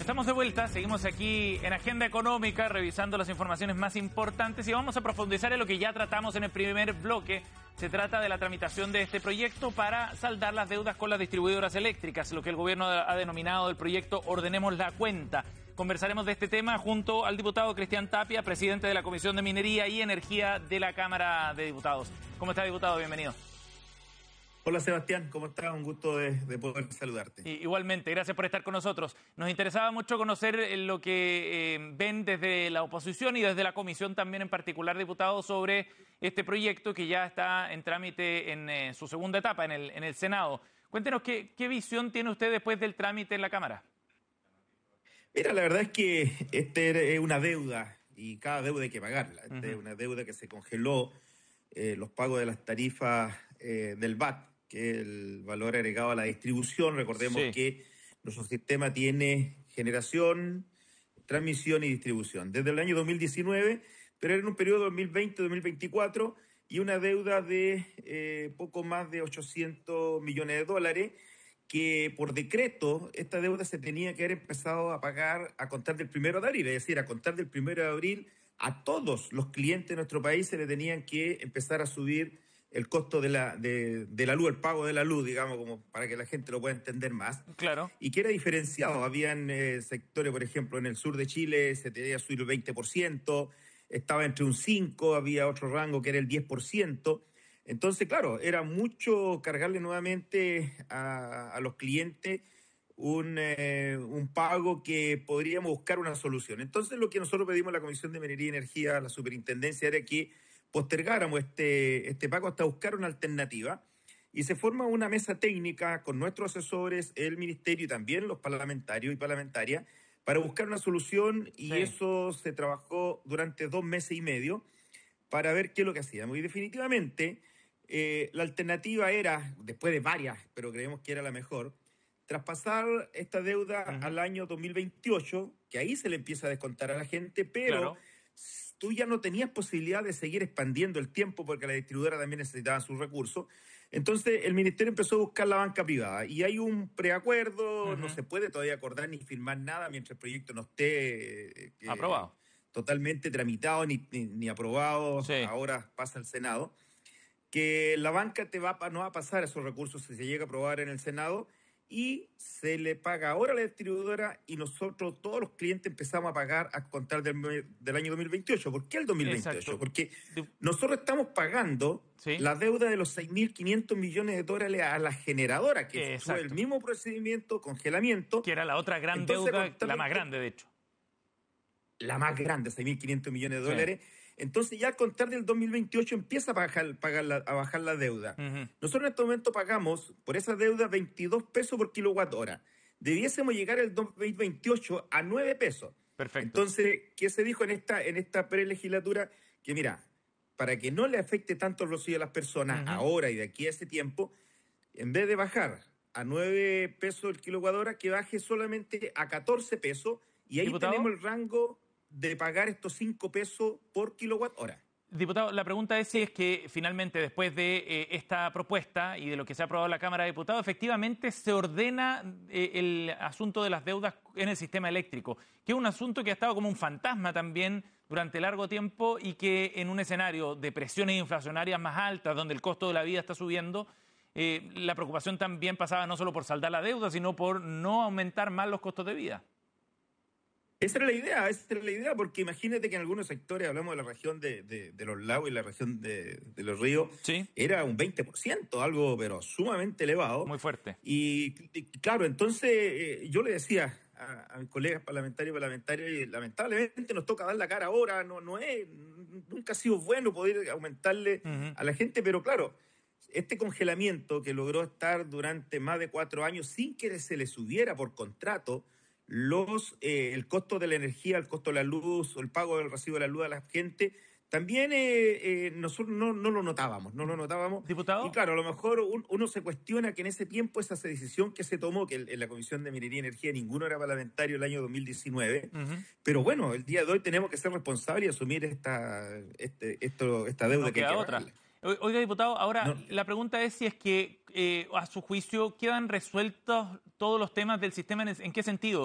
Estamos de vuelta, seguimos aquí en Agenda Económica, revisando las informaciones más importantes y vamos a profundizar en lo que ya tratamos en el primer bloque. Se trata de la tramitación de este proyecto para saldar las deudas con las distribuidoras eléctricas, lo que el gobierno ha denominado el proyecto Ordenemos la Cuenta. Conversaremos de este tema junto al diputado Cristian Tapia, presidente de la Comisión de Minería y Energía de la Cámara de Diputados. ¿Cómo está, diputado? Bienvenido. Hola Sebastián, ¿cómo estás? Un gusto de poder saludarte. Igualmente, gracias por estar con nosotros. Nos interesaba mucho conocer lo que ven desde la oposición y desde la comisión también en particular, diputado, sobre este proyecto que ya está en trámite en su segunda etapa en el Senado. Cuéntenos qué visión tiene usted después del trámite en la Cámara. Mira, la verdad es que es una deuda y cada deuda hay que pagarla. Es una deuda que se congeló los pagos de las tarifas del VAT, que es el valor agregado a la distribución. Recordemos que nuestro sistema tiene generación, transmisión y distribución desde el año 2019, pero era en un periodo 2020-2024 y una deuda de poco más de 800 millones de dólares, que por decreto esta deuda se tenía que haber empezado a pagar a contar del 1 de abril, es decir, a contar del 1 de abril a todos los clientes de nuestro país se le tenían que empezar a subir el costo de la luz, el pago de la luz, digamos, como para que la gente lo pueda entender más. Claro. Y que era diferenciado. Habían sectores, por ejemplo, en el sur de Chile se tenía que subir el 20%, estaba entre un 5%, había otro rango que era el 10%. Entonces, claro, era mucho cargarle nuevamente a los clientes un pago que podríamos buscar una solución. Entonces, lo que nosotros pedimos a la Comisión de Minería y Energía, a la Superintendencia, era que postergáramos este pago hasta buscar una alternativa, y se forma una mesa técnica con nuestros asesores, el Ministerio y también los parlamentarios y parlamentarias para buscar una solución, y eso se trabajó durante 2 meses y medio para ver qué es lo que hacíamos. Y definitivamente la alternativa era, después de varias, pero creemos que era la mejor, traspasar esta deuda al año 2028, que ahí se le empieza a descontar a la gente, pero tú ya no tenías posibilidad de seguir expandiendo el tiempo porque la distribuidora también necesitaba sus recursos. Entonces el Ministerio empezó a buscar la banca privada y hay un preacuerdo, no se puede todavía acordar ni firmar nada mientras el proyecto no esté aprobado, totalmente tramitado ni aprobado. Ahora pasa al Senado, que la banca no va a pasar esos recursos si se llega a aprobar en el Senado, y se le paga ahora a la distribuidora y nosotros, todos los clientes, empezamos a pagar a contar del año 2028. ¿Por qué el 2028? Exacto. Porque nosotros estamos pagando la deuda de los 6.500 millones de dólares a la generadora, que fue el mismo procedimiento, congelamiento. Que era la otra gran deuda, la más grande, de hecho. La más grande, 6.500 millones de dólares. Entonces ya al contar del 2028 empieza a bajar la deuda. Nosotros en este momento pagamos por esa deuda 22 pesos por kilowatt hora. Debiésemos llegar el 2028 a 9 pesos. Perfecto. Entonces, ¿qué se dijo en esta prelegislatura? Que mira, para que no le afecte tanto el bolsillo a las personas ahora y de aquí a ese tiempo, en vez de bajar a 9 pesos el kilowatt hora, que baje solamente a 14 pesos, y ahí ¿Diputado? Tenemos el rango de pagar estos 5 pesos por kilowatt hora. Diputado, la pregunta es si es que finalmente, después de esta propuesta y de lo que se ha aprobado en la Cámara de Diputados, efectivamente se ordena el asunto de las deudas en el sistema eléctrico, que es un asunto que ha estado como un fantasma también durante largo tiempo, y que en un escenario de presiones inflacionarias más altas, donde el costo de la vida está subiendo, la preocupación también pasaba no solo por saldar la deuda, sino por no aumentar más los costos de vida. Esa era la idea, porque imagínate que en algunos sectores, hablamos de la región de los lagos y la región de los ríos, era un 20%, algo pero sumamente elevado. Muy fuerte. Y claro, entonces yo le decía a mis colegas parlamentarios y lamentablemente nos toca dar la cara ahora, nunca ha sido bueno poder aumentarle a la gente, pero claro, este congelamiento que logró estar durante más de 4 años sin que se le subiera por contrato el costo de la energía, el costo de la luz, o el pago del recibo de la luz a la gente, también nosotros no lo notábamos. ¿Diputado? Y claro, a lo mejor uno se cuestiona que en ese tiempo esa decisión que se tomó, que en la Comisión de Minería y Energía ninguno era parlamentario el año 2019, pero bueno, el día de hoy tenemos que ser responsables y asumir esta deuda que hay que pagarle. Oiga, diputado, ahora la pregunta es si es que, a su juicio, quedan resueltos todos los temas del sistema. ¿En qué sentido?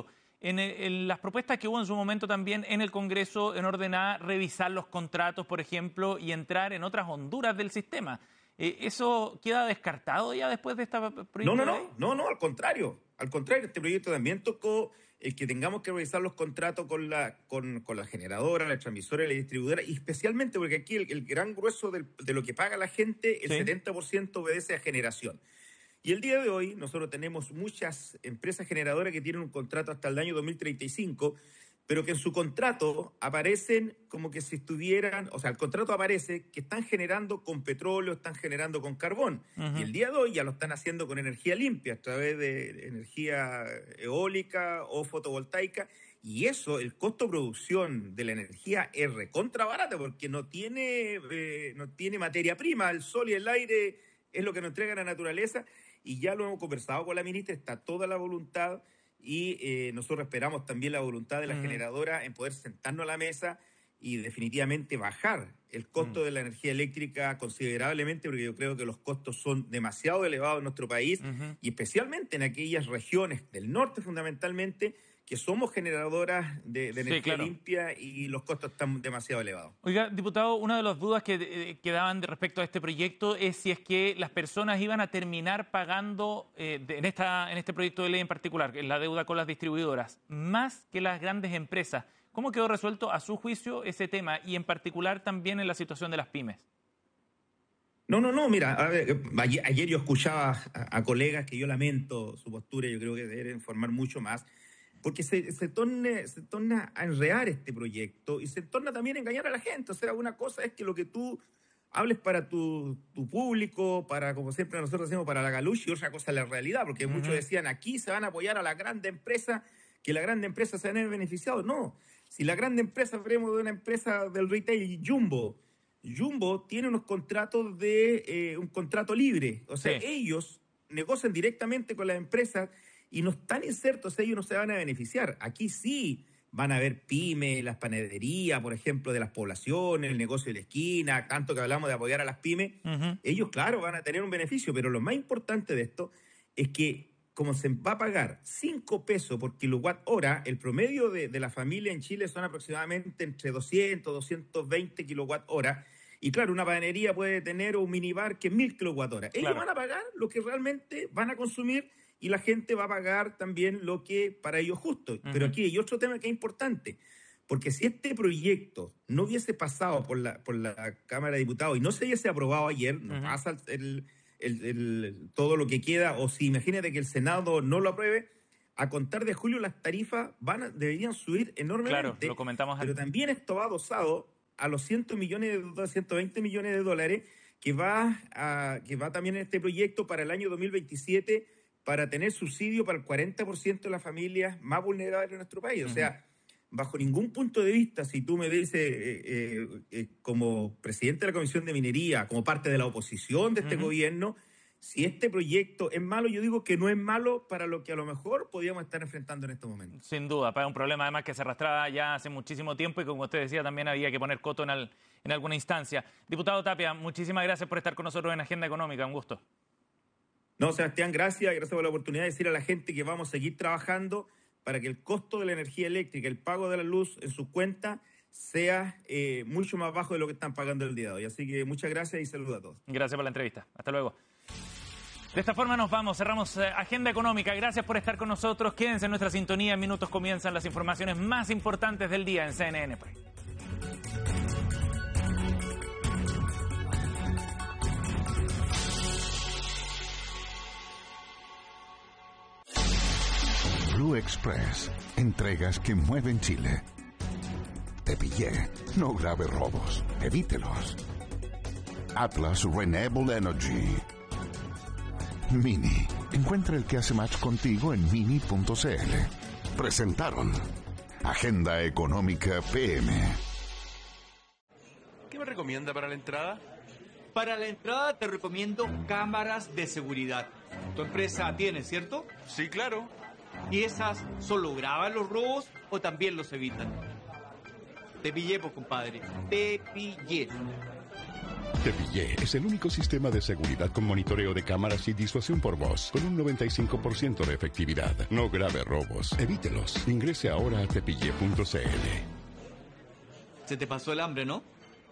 en las propuestas que hubo en su momento también en el Congreso en orden a revisar los contratos, por ejemplo, y entrar en otras honduras del sistema. ¿Eso queda descartado ya después de esta proyecto de ley? No, al contrario. Al contrario, este proyecto también tocó el que tengamos que revisar los contratos con la generadora, la transmisora y la distribuidora, y especialmente porque aquí el gran grueso de lo que paga la gente, el 70% obedece a generación. Y el día de hoy nosotros tenemos muchas empresas generadoras que tienen un contrato hasta el año 2035, pero que en su contrato aparecen como que si estuvieran, o sea, el contrato aparece que están generando con petróleo, están generando con carbón. Y el día de hoy ya lo están haciendo con energía limpia, a través de energía eólica o fotovoltaica. Y eso, el costo de producción de la energía es recontra barata porque no tiene materia prima. El sol y el aire es lo que nos entrega la naturaleza. Y ya lo hemos conversado con la ministra, está toda la voluntad. Y nosotros esperamos también la voluntad de la generadora en poder sentarnos a la mesa y definitivamente bajar el costo de la energía eléctrica considerablemente, porque yo creo que los costos son demasiado elevados en nuestro país y especialmente en aquellas regiones del norte fundamentalmente, que somos generadoras de energía limpia y los costos están demasiado elevados. Oiga, diputado, una de las dudas que daban respecto a este proyecto es si es que las personas iban a terminar pagando en este proyecto de ley en particular, en la deuda con las distribuidoras, más que las grandes empresas. ¿Cómo quedó resuelto a su juicio ese tema y en particular también en la situación de las pymes? No, mira, a ver, ayer yo escuchaba a colegas que yo lamento su postura, yo creo que deben informar mucho más, porque se torna a enredar este proyecto y se torna también a engañar a la gente. O sea, una cosa es que lo que tú hables para tu público, para, como siempre nosotros decimos, para la galucha, y otra cosa es la realidad, porque muchos decían, aquí se van a apoyar a la grande empresa, que la grande empresa se van a ver beneficiado. No, si la grande empresa, hablemos de una empresa del retail, Jumbo tiene unos contratos un contrato libre. O sea, ellos negocian directamente con las empresas y no están insertos, ellos no se van a beneficiar. Aquí sí van a haber pymes, las panaderías, por ejemplo, de las poblaciones, el negocio de la esquina, tanto que hablamos de apoyar a las pymes. Ellos, claro, van a tener un beneficio, pero lo más importante de esto es que como se va a pagar 5 pesos por kilowatt hora, el promedio de la familia en Chile son aproximadamente entre 200, 220 kilowatt hora. Y claro, una panadería puede tener un minibar que es 1000 kilowatt hora. Ellos van a pagar lo que realmente van a consumir y la gente va a pagar también lo que para ellos es justo. Pero aquí hay otro tema que es importante, porque si este proyecto no hubiese pasado por la Cámara de Diputados y no se hubiese aprobado ayer, no pasa todo lo que queda, o si imagínate que el Senado no lo apruebe, a contar de julio las tarifas deberían subir enormemente. Claro, lo comentamos antes. Pero también esto va adosado a los 120 millones de dólares que va también en este proyecto para el año 2027 para tener subsidio para el 40% de las familias más vulnerables de nuestro país. O sea, bajo ningún punto de vista, si tú me dices como presidente de la Comisión de Minería, como parte de la oposición de este gobierno, si este proyecto es malo, yo digo que no es malo para lo que a lo mejor podríamos estar enfrentando en este momento. Sin duda, para un problema además que se arrastraba ya hace muchísimo tiempo y como usted decía también había que poner coto en alguna instancia. Diputado Tapia, muchísimas gracias por estar con nosotros en Agenda Económica, un gusto. No, Sebastián, gracias por la oportunidad de decir a la gente que vamos a seguir trabajando para que el costo de la energía eléctrica, el pago de la luz en sus cuentas sea mucho más bajo de lo que están pagando el día de hoy. Así que muchas gracias y saludos a todos. Gracias por la entrevista. Hasta luego. De esta forma nos vamos, cerramos Agenda Económica. Gracias por estar con nosotros. Quédense en nuestra sintonía. En minutos comienzan las informaciones más importantes del día en CNN Play. Blue Express. Entregas que mueven Chile. Te pillé. No grave robos. Evítelos. Atlas Renewable Energy. Mini. Encuentra el que hace match contigo en mini.cl. Presentaron Agenda Económica PM. ¿Qué me recomienda para la entrada? Para la entrada te recomiendo cámaras de seguridad. Tu empresa tiene, ¿cierto? Sí, claro. ¿Y esas solo graban los robos o también los evitan? Te pillé, pues, compadre. Te pillé. Tepillé es el único sistema de seguridad con monitoreo de cámaras y disuasión por voz, con un 95% de efectividad. No grave robos. Evítelos. Ingrese ahora a tepillé.cl. Se te pasó el hambre, ¿no?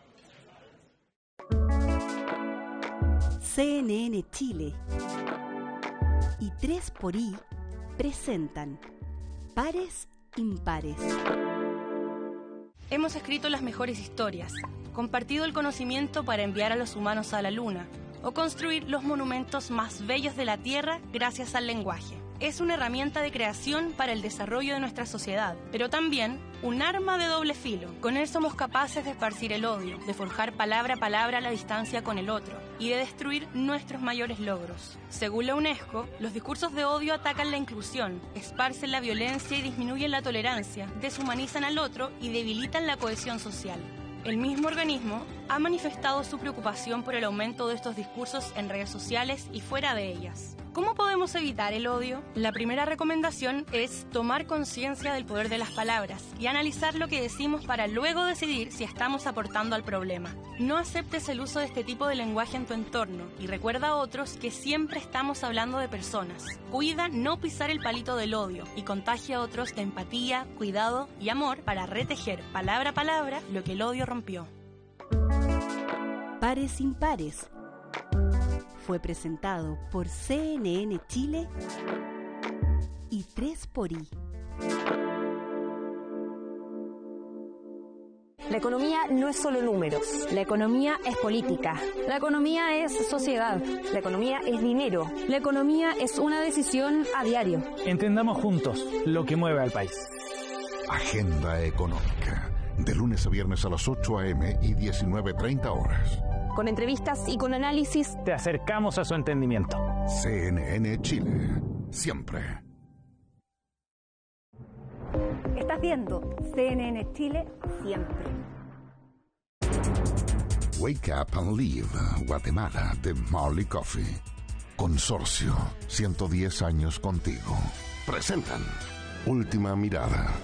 CNN Chile y 3xI presentan Pares Impares. Hemos escrito las mejores historias, compartido el conocimiento para enviar a los humanos a la Luna o construir los monumentos más bellos de la Tierra gracias al lenguaje. Es una herramienta de creación para el desarrollo de nuestra sociedad, pero también un arma de doble filo. Con él somos capaces de esparcir el odio, de forjar palabra a palabra la distancia con el otro y de destruir nuestros mayores logros. Según la UNESCO, los discursos de odio atacan la inclusión, esparcen la violencia y disminuyen la tolerancia, deshumanizan al otro y debilitan la cohesión social. El mismo organismo ha manifestado su preocupación por el aumento de estos discursos en redes sociales y fuera de ellas. ¿Cómo podemos evitar el odio? La primera recomendación es tomar conciencia del poder de las palabras y analizar lo que decimos para luego decidir si estamos aportando al problema. No aceptes el uso de este tipo de lenguaje en tu entorno y recuerda a otros que siempre estamos hablando de personas. Cuida no pisar el palito del odio y contagia a otros de empatía, cuidado y amor para retejer palabra a palabra lo que el odio rompió. Pares Impares fue presentado por CNN Chile y 3xI. La economía no es solo números. La economía es política. La economía es sociedad. La economía es dinero. La economía es una decisión a diario. Entendamos juntos lo que mueve al país. Agenda Económica. De lunes a viernes a las 8 a.m. y 19:30 horas. Con entrevistas y con análisis, te acercamos a su entendimiento. CNN Chile. Siempre. Estás viendo CNN Chile siempre. Wake Up and Live, Guatemala, de Marley Coffee. Consorcio, 110 años contigo. Presentan Última Mirada.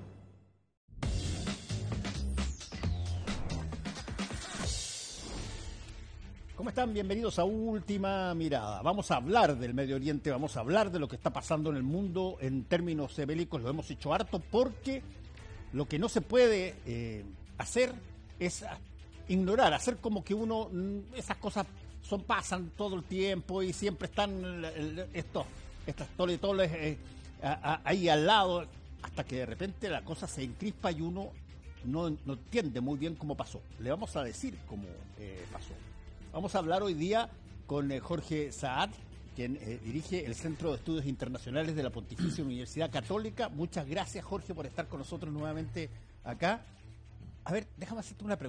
¿Cómo están? Bienvenidos a Última Mirada. Vamos a hablar del Medio Oriente, vamos a hablar de lo que está pasando en el mundo en términos bélicos. Lo hemos hecho harto porque lo que no se puede hacer es ignorar, hacer como que uno, esas cosas pasan todo el tiempo y siempre están estas toletoles ahí al lado, hasta que de repente la cosa se encrispa y uno no entiende muy bien cómo pasó. Le vamos a decir cómo pasó. Vamos a hablar hoy día con Jorge Saad, quien dirige el Centro de Estudios Internacionales de la Pontificia Universidad Católica. Muchas gracias, Jorge, por estar con nosotros nuevamente acá. A ver, déjame hacerte una pregunta.